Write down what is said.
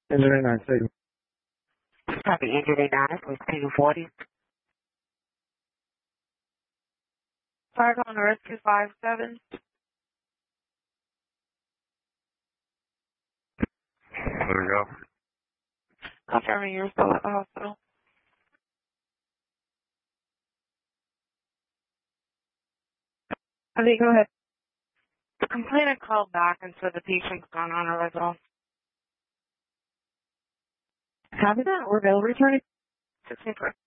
Injury 9 signal. Copy, Injury 9 with 240. Fire on rescue 57. Let her go. Confirming you're still at the hospital. Okay, go ahead. The complainant called back and said the patient's gone on arrival. Copy that. We're available returning. 16